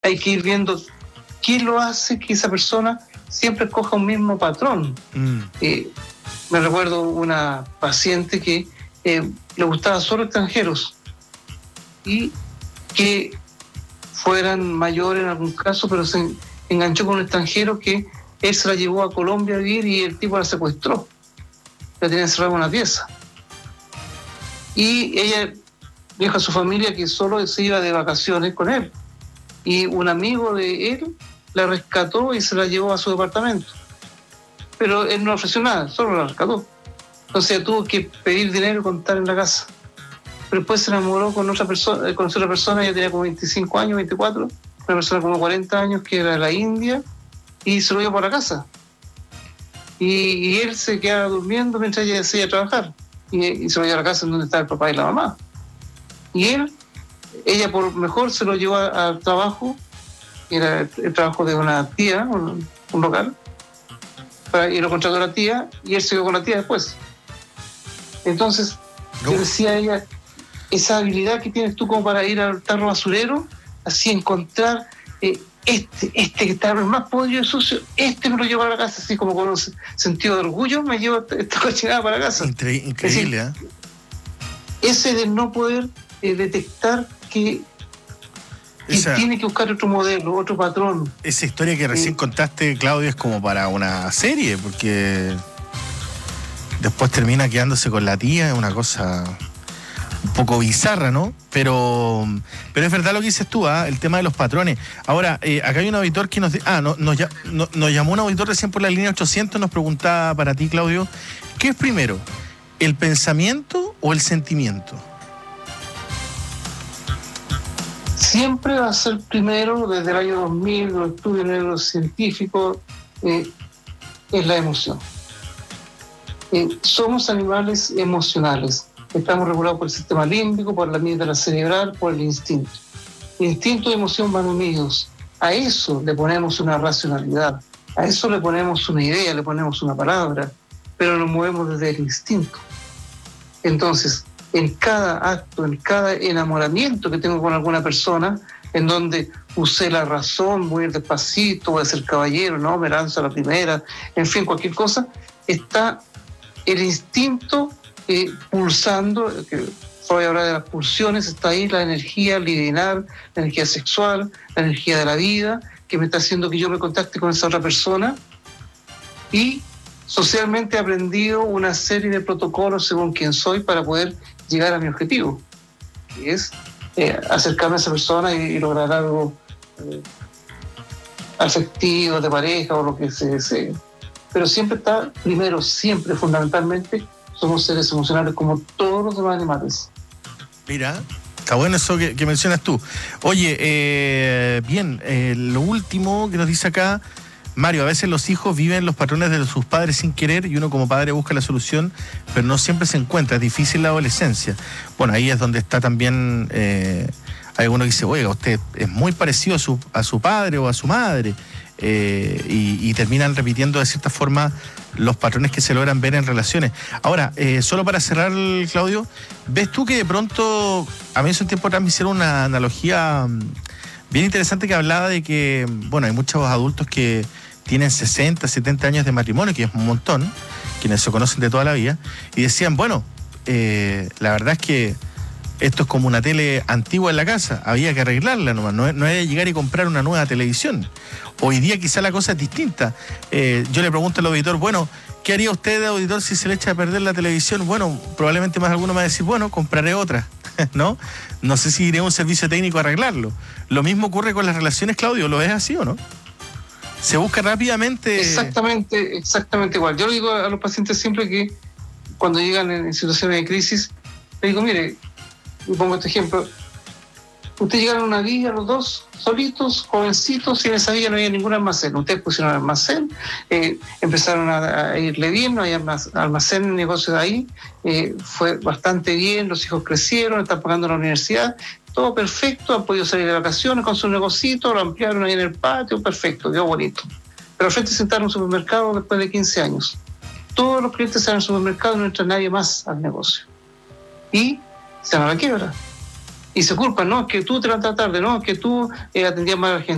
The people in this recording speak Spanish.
hay que ir viendo qué lo hace que esa persona siempre escoja un mismo patrón. Me recuerdo una paciente que le gustaba solo extranjeros y que fueran mayores en algún caso, pero se enganchó con un extranjero que él se la llevó a Colombia a vivir y el tipo la secuestró. La tenía encerrada en una pieza. Y ella dijo a su familia que solo se iba de vacaciones con él. Y un amigo de él la rescató y se la llevó a su departamento. Pero él no ofreció nada, solo la rescató. Entonces ella tuvo que pedir dinero y contar en la casa. Pero después se enamoró con otra persona, ella tenía como 25 años, 24, una persona como 40 años que era de la India, y se lo llevó para la casa. Y él se quedaba durmiendo mientras ella se iba a trabajar. Y se lo llevó a la casa en donde estaba el papá y la mamá. Y ella por mejor se lo llevó al trabajo, era el trabajo de una tía, un local, y lo contrató a la tía, y él se quedó con la tía después. Entonces, yo decía a ella, esa habilidad que tienes tú como para ir al tarro basurero, así encontrar este que está más podrido y sucio, me lo llevo a la casa, así como con un sentido de orgullo, me llevo esta cochinada para la casa. Increíble, ¿eh? Ese de no poder detectar que tiene que buscar otro modelo, otro patrón. Esa historia que recién contaste, Claudio, es como para una serie, porque después termina quedándose con la tía, es una cosa un poco bizarra, ¿no? Pero es verdad lo que dices tú, el tema de los patrones. Ahora, acá hay un auditor que nos llamó un auditor recién por la línea 800, nos preguntaba para ti, Claudio, ¿qué es primero, el pensamiento o el sentimiento? Siempre va a ser primero, desde el año 2000, los estudios neurocientíficos, es la emoción. Somos animales emocionales. Estamos regulados por el sistema límbico, por la amígdala cerebral, por el instinto. Instinto y emoción van unidos. A eso le ponemos una racionalidad, a eso le ponemos una idea, le ponemos una palabra, pero nos movemos desde el instinto. Entonces, en cada acto, en cada enamoramiento que tengo con alguna persona, en donde usé la razón, voy a ir despacito, voy a ser caballero, no, me lanzo a la primera, en fin, cualquier cosa, está el instinto pulsando, que Freud habla de las pulsiones, está ahí la energía libidinal, la energía sexual, la energía de la vida, que me está haciendo que yo me contacte con esa otra persona. Y socialmente he aprendido una serie de protocolos según quién soy para poder llegar a mi objetivo, que es acercarme a esa persona y lograr algo afectivo, de pareja o lo que se desee. Pero siempre está, primero, siempre, fundamentalmente, somos seres emocionales como todos los demás animales. Mira, está bueno eso que mencionas tú. Oye, bien, lo último que nos dice acá Mario, a veces los hijos viven los patrones de sus padres sin querer y uno como padre busca la solución, pero no siempre se encuentra, es difícil la adolescencia. Bueno, ahí es donde está también, hay uno que dice, oiga, usted es muy parecido a su padre o a su madre, y terminan repitiendo de cierta forma los patrones que se logran ver en relaciones. Ahora, solo para cerrar, Claudio, ¿ves tú que de pronto, a mí hace un tiempo atrás me hicieron una analogía bien interesante que hablaba de que, bueno, hay muchos adultos que tienen 60, 70 años de matrimonio, que es un montón, quienes se conocen de toda la vida, y decían, bueno, la verdad es que esto es como una tele antigua en la casa, había que arreglarla nomás, no es llegar y comprar una nueva televisión. Hoy día quizá la cosa es distinta. Yo le pregunto al auditor, bueno, ¿qué haría usted, auditor, si se le echa a perder la televisión? Bueno, probablemente más alguno me va a decir, bueno, compraré otra, ¿no? No sé si iré a un servicio técnico a arreglarlo. Lo mismo ocurre con las relaciones, Claudio, ¿lo ves así o no? Se busca rápidamente... Exactamente igual. Yo le digo a los pacientes siempre que cuando llegan en situaciones de crisis, le digo, mire, y pongo este ejemplo, ustedes llegaron a una villa los dos, solitos, jovencitos, y en esa villa no había ningún almacén. Ustedes pusieron almacén, empezaron a irle bien, no había almacén, negocios ahí, fue bastante bien, los hijos crecieron, están pagando la universidad, todo perfecto, han podido salir de vacaciones con su negocito, lo ampliaron ahí en el patio, perfecto, quedó bonito. Pero al frente se sentaron en un supermercado después de 15 años. Todos los clientes salen al supermercado y no entra nadie más al negocio. Y se van a la quiebra. Y se culpan, no, es que tú te levantas tarde, no, es que tú atendías mal a la gente.